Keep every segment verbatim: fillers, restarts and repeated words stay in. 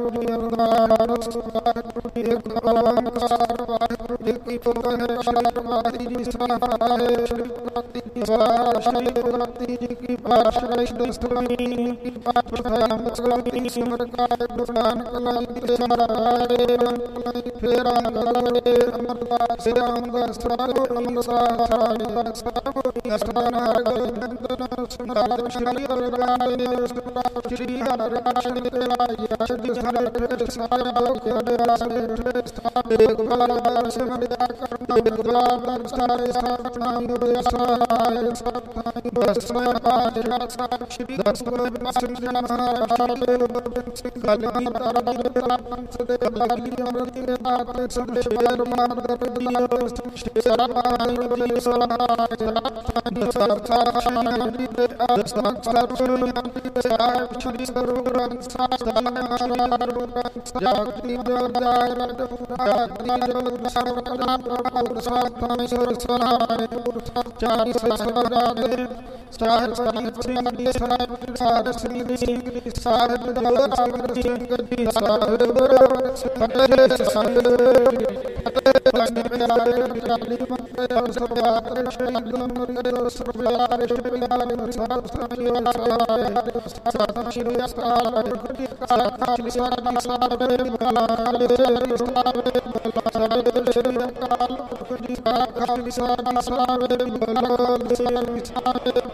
ਵਾਹਿਗੁਰੂ ਜੀ ਅਰਦਾਸ ਵਾਹਿਗੁਰੂ ਜੀ ਇੱਕ ਓੰਕਾਰ ਵਾਹਿਗੁਰੂ ਜੀ ਕੀ ਫਤਿਹ। ਸ਼ਰਨਾਗਤੀ ਜੀ ਸਹਾਇ ਸ਼ਰਨਾਗਤੀ ਜੀ ਸਹਾਇ ਸ਼ਰਨਾਗਤੀ ਜੀ ਕੀ ਪਾਤਸ਼ਾਹੀ ਦਸਤਨੀ ਕੀ ਪਾਤਸ਼ਾਹੀ ਦਸਤਨੀ ਸਿਮਰ ਕਾਇ ਗੁਰੂ ਨਾਨਕ ਲਾਈ ਤੇ ਸਹਾਇ ਫੇਰਾ ਗਲੇ ਅਮਰਦਾਸ ਅੰਦਰ ਸਤਿ ਅੰਮ੍ਰਿਤਸਰ ਸਾਹਿਬ ਸਤਿ ਅਸਤਨਾਰ ਗੰਦਨ ਸੁਨਾਰ ਸ਼ਰੀ ਰਾਏ ਸ਼੍ਰੀ ਰਾਏ ਤੇ ਆਇਆ ਸ਼੍ਰੀ ਸਾਰੇ ਸਾਰੇ ਬਾਕੇ ਰਾਏ ਸਥਾਪੇ ਗੁਰਵਾਰ ਸਿਮਰਿਆ ਕਰਨਾ ਗੁਰਵਾਰ ਸਾਰੇ ਸਤਿ ਗੁਰੂ ਸਹਾਇ ਸਤਿ ਦਸਵੇਂ ਪਾਤਸ਼ਾਹ ਸਾਹਿਬ ਸ਼੍ਰੀ ਦਸਵੇਂ ਪਾਤਸ਼ਾਹ ਸਾਰੇ ਗੋਬਿੰਦ ਸਿੰਘ ਗਾਲੀ ਤਾਰਾ ਪੰਥ ਦੇ ਲਾਲੀ ਅਮਰਤ ਦੇ ਬਾਤ ਸੰਦੇਸ਼ ਬੇਰ ਮਾਰ ਦੇ ਦਿਲ ਸ਼੍ਰੀ ਸਰਾਬਾਈ ਬਲੀ ਸਲਾਹ ਜਲਾਤਾਂ ਸਰਸਾਰ ਸ਼ਾਂਤੀ ਦੇ ਅਸਤਾਂ ਸਰਸੁਨਿਆੰਤੀ ਦੇ ਸਾਹਿਬ ਸ਼੍ਰੀ ਸਰੂਪ ਗ੍ਰੰਥ ਸਾਹਿਬ ਜਾਗਤੀ ਜੋਦਾਇ ਰਤ ਪੁਰਾਤਿ ਜੋਦ ਸਰਵਕਲਾ ਪ੍ਰਭੂ ਸਾਤਾਂ ਸਰਸਨਾਏ ਪੁਰਖ ਚਾਰਿ ਸਸਵਰਾ ਦੇ ਸਾਹਿਬ ਸਾਹਿਬ ਸ੍ਰੀ ਸਾਹਿਬ ਸਾਹਿਬ ਸ੍ਰੀ ਸਿੰਘ ਦੀ ਸਾਹਿਬ ਦੌਲਤ ਸਿੰਘ ਦੀ ਸਾਹਿਬ ਫਤਿਹ ਸਾਹਿਬ ਫਤਿਹ ਲੰਡੇ ਪਿਆਰੇ ਪਿਆਰੀ ਮੰਤੇ ਸਰਵਾਤਰ ਸ਼ਬਦ ਮੁਰਗੇ ਸਰਵਾਰੇ ਸ਼ਬਦ ਸਾਹਿਬ ਸ੍ਰੀ ਵਾਲੇ ਸਤਿ ਸ਼੍ਰੀ ਅਕਾਲ ਗੁਰੂ ਸਾਖਾ ਸ਼੍ਰੀ ਸਾਹਿਬ ਸਾਹਿਬ ਬਲਾਲੇ ਸਾਹਿਬ ਬਲਾਲੇ ਸ਼੍ਰੀ ਅਕਾਲ ਗੁਰੂ ਜੀ ਸਾਖਾ ਸ਼੍ਰੀ ਸਾਹਿਬ ਸਾਹਿਬ ਬਲਾਲੇ ਸਾਹਿਬ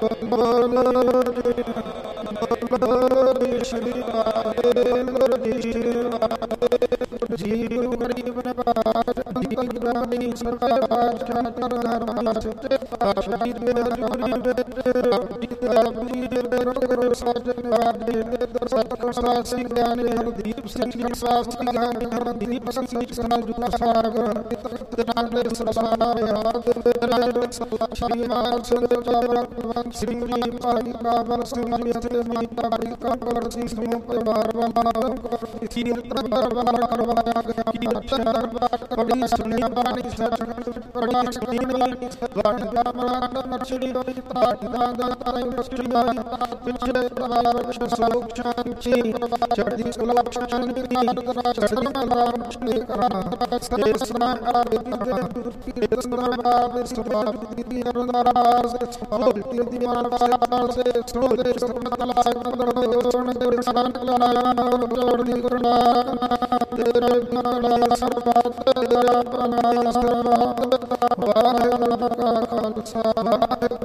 ਬੋਲੇ ਸ਼੍ਰੀ ਵਾਹਿਗੁਰੂ ਜੀ ਗਰੀਬ ਨਵਾਜ ਅੰਤਲ ਗ੍ਰਾਮੀ ਸਰਕਾਰ ਛਾਤਰ ਧਰਮ ਸੱਚੇ ਪਾਤਸ਼ਾਹ ਜੀ ਦੇ ਹਰੀ ਬੇਟੇ ਜੀ ਆਪਣੀ ਦੇ ਗੁਰੂ ਸਾਜਨ ਵਾਦੇ ਦੇ ਦਰਸਤ ਸਾਸੀ ਗਿਆਨ ਹਰਦੀਪ ਸਿੰਘ ਜੀ ਸਾਸੀ ਗਿਆਨ ਹਰਦੀਪ ਸਿੰਘ ਜੀ ਸਨਾਲ ਜੁਲਾ ਸਾਗਰ ਤੇ ਨਾਲ ਦੇ ਸਰਸਾਰ ਹਾਥ ਦੇ ਰਾਜ ਸਲਾ ਸ਼ਾਹੀ ਮਾਲ ਸੁਦੇ ਚਾਵਰ ਸਿੰਘ ਜੀ ਭਾਈ ਬਾਬਰ ਸਿੰਘ ਜੀ ਤੇ ਮਾਤਾ ਬਾਈ ਕਾਪਰ ਸਿੰਘ ਨੂੰ ਪਰਿਵਾਰ ਵਾਲਾ ਸੀ ਅੰਤਰ ਵਾਲਾ ਕਰਵਾਇਆ ਗਿਆ ਕਿ ਅੰਤਰ ਬੜੀ ਸੁਣੀ ਬਾਣੀ ਸਤਿ ਪ੍ਰਣਾਮ ਸ਼੍ਰੀ ਵਾਲੀ ਵਾਟਾ ਮਾਨ ਮਰਸ਼ੀ ਹੋਈ ਪਾਠਾ ਦਾ ਤਾਈ ਸ੍ਰੀ ਮਾਤਾ ਪਿਛੇ ਪ੍ਰਵਾਰ ਸਲੋਕ ਸ਼ਾਂਤੀ ਚੜ੍ਹਦੀ ਕਲਾ ਸ਼ਾਂਤੀ ਦੀ ਸਰਨਾਮ ਸ਼੍ਰੀ ਕਰਾ ਸਤਿ ਸਨਾ ਆਵੇ ਦੇ ਸਨਾ ਆਵੇ ਸੁਭਾਵ ਦੀ ਅਰਦਾਸ ਸਭਾਵ ਦੀ ਮਾਨਵਾਸ ਸੋਦੇ ਸਤਨਾਮ ਲਾਇ ਸੁਣ ਦੇ ਸ਼ਾਂਤ ਲਾਇਆ ਜੋੜਨੀ ਗੁਰਨਾ ਤੇਰੇ ਬਿਨਾਂ ਸਰਬੱਤ ਦਾ ਪਨਾ ਸਰਬੱਤ ਦਾ ਵਾਹਿਗੁਰੂ ਕਾ ਖਾਲਸਾ ਵਾਹਿਗੁਰੂ